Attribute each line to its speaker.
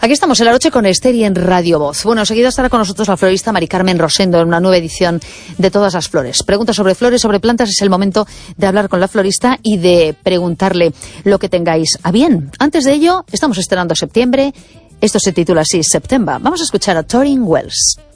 Speaker 1: Aquí estamos en La Noche con Esther y en Radio Voz. Bueno, enseguida estará con nosotros la florista Mari Carmen Rosendo en una nueva edición de Todas las Flores. Preguntas sobre flores, sobre plantas, es el momento de hablar con la florista y de preguntarle lo que tengáis a bien. Antes de ello, estamos estrenando septiembre. Esto se titula así, September. Vamos a escuchar a Torin Wells.